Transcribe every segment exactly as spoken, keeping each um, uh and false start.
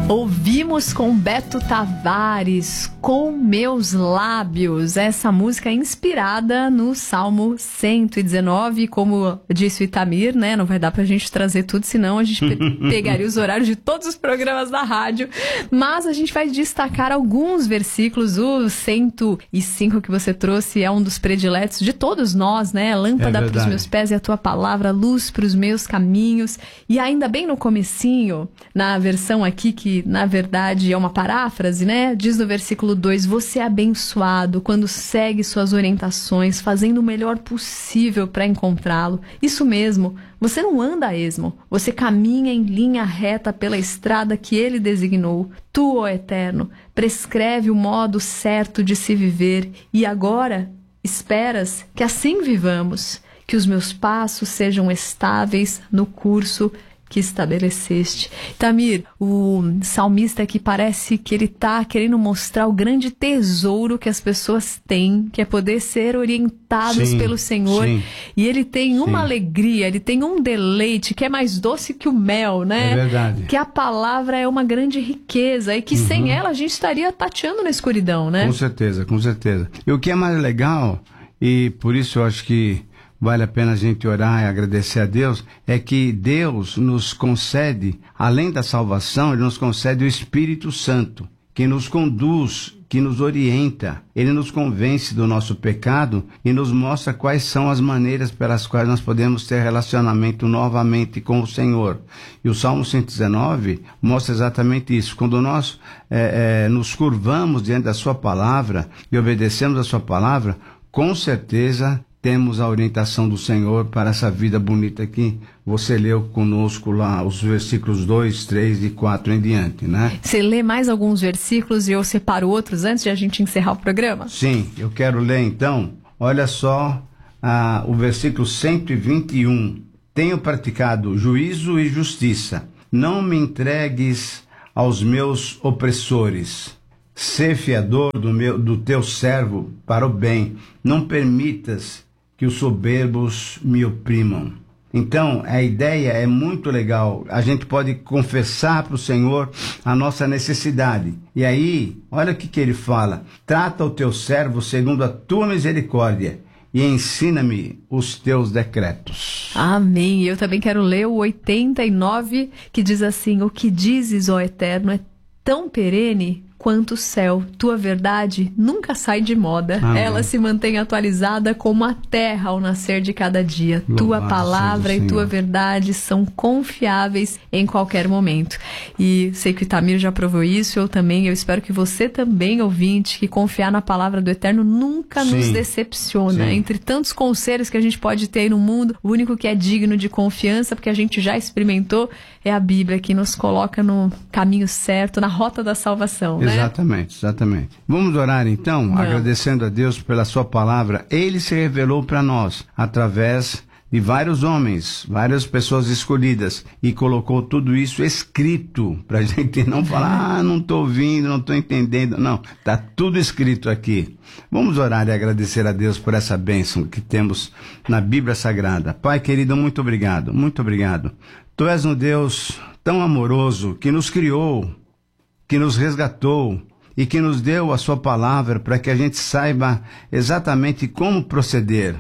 Ouvimos com Beto Tavares, Com Meus Lábios, essa música inspirada no Salmo cento e dezenove, como disse o Itamir, né? Não vai dar pra gente trazer tudo, senão a gente pe- pegaria os horários de todos os programas da rádio, mas a gente vai destacar alguns versículos. O cento e cinco que você trouxe é um dos prediletos de todos nós, né? Lâmpada É para os meus pés e a tua palavra, luz para os meus caminhos. E ainda bem no comecinho, na versão aqui que na verdade é uma paráfrase, né? Diz no versículo dois, você é abençoado quando segue suas orientações, fazendo o melhor possível para encontrá-lo. Isso mesmo, você não anda a esmo, você caminha em linha reta pela estrada que ele designou. Tu, ó Eterno, prescreve o modo certo de se viver e agora esperas que assim vivamos, que os meus passos sejam estáveis no curso que estabeleceste. Tamir, o salmista aqui parece que ele está querendo mostrar o grande tesouro que as pessoas têm, que é poder ser orientados sim, pelo Senhor. Sim, e ele tem uma sim. alegria, ele tem um deleite que é mais doce que o mel, né? É verdade. Que a palavra é uma grande riqueza e que Uhum. sem ela a gente estaria tateando na escuridão, né? Com certeza, com certeza. E o que é mais legal, e por isso eu acho que vale a pena a gente orar e agradecer a Deus, é que Deus nos concede, além da salvação, Ele nos concede o Espírito Santo, que nos conduz, que nos orienta. Ele nos convence do nosso pecado e nos mostra quais são as maneiras pelas quais nós podemos ter relacionamento novamente com o Senhor. E o Salmo cento e dezenove mostra exatamente isso. Quando nós é, é, nos curvamos diante da Sua palavra e obedecemos a Sua palavra, com certeza temos a orientação do Senhor para essa vida bonita que você leu conosco lá, os versículos dois, três e quatro em diante, né? Você lê mais alguns versículos e eu separo outros antes de a gente encerrar o programa? Sim, eu quero ler então, olha só ah, o versículo cento e vinte e um. Tenho praticado juízo e justiça, não me entregues aos meus opressores. Sê fiador do, meu, do teu servo para o bem, não permitas que os soberbos me oprimam. Então, a ideia é muito legal. A gente pode confessar para o Senhor a nossa necessidade. E aí, olha o que, que ele fala. Trata o teu servo segundo a tua misericórdia e ensina-me os teus decretos. Amém. Eu também quero ler o oitenta e nove, que diz assim, o que dizes, ó Eterno, é tão perene quanto o céu, tua verdade nunca sai de moda. Amém. Ela se mantém atualizada como a terra ao nascer de cada dia. Louvado tua palavra e tua verdade são confiáveis em qualquer momento. E sei que o Itamir já provou isso, eu também, eu espero que você também, ouvinte, que confiar na palavra do Eterno nunca Sim. nos decepciona. Sim. Entre tantos conselhos que a gente pode ter aí no mundo, o único que é digno de confiança, porque a gente já experimentou, é a Bíblia, que nos coloca no caminho certo, na rota da salvação, né? Exatamente, exatamente. Vamos orar então, Não. agradecendo a Deus pela sua palavra. Ele se revelou para nós através de vários homens, várias pessoas escolhidas, e colocou tudo isso escrito para a gente não falar, ah, não estou ouvindo, não estou entendendo. Não, está tudo escrito aqui. Vamos orar e agradecer a Deus por essa bênção que temos na Bíblia Sagrada. Pai querido, muito obrigado, muito obrigado. Tu és um Deus tão amoroso que nos criou, que nos resgatou e que nos deu a sua palavra para que a gente saiba exatamente como proceder.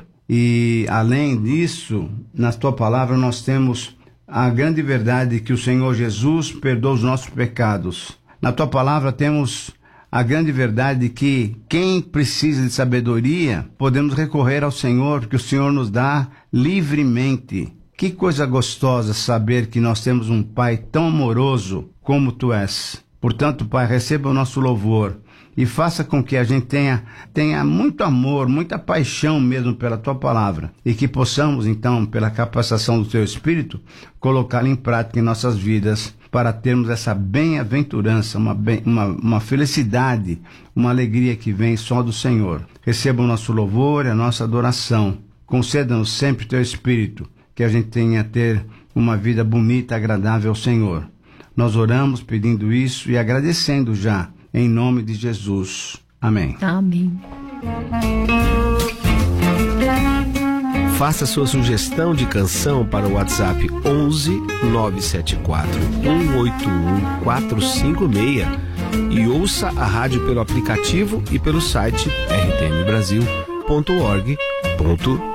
E além disso, na tua palavra nós temos a grande verdade que o Senhor Jesus perdoa os nossos pecados. Na tua palavra temos a grande verdade que quem precisa de sabedoria, podemos recorrer ao Senhor, que o Senhor nos dá livremente. Que coisa gostosa saber que nós temos um Pai tão amoroso como tu és. Portanto, Pai, receba o nosso louvor e faça com que a gente tenha, tenha muito amor, muita paixão mesmo pela Tua palavra e que possamos, então, pela capacitação do Teu Espírito, colocá-la em prática em nossas vidas para termos essa bem-aventurança, uma, bem, uma, uma felicidade, uma alegria que vem só do Senhor. Receba o nosso louvor e a nossa adoração. Conceda-nos sempre Teu Espírito, que a gente tenha a ter uma vida bonita, agradável ao Senhor. Nós oramos pedindo isso e agradecendo já, em nome de Jesus. Amém. Amém. Faça sua sugestão de canção para o WhatsApp onze nove sete quatro um oito um quatro cinco seis e ouça a rádio pelo aplicativo e pelo site r t m brasil ponto org ponto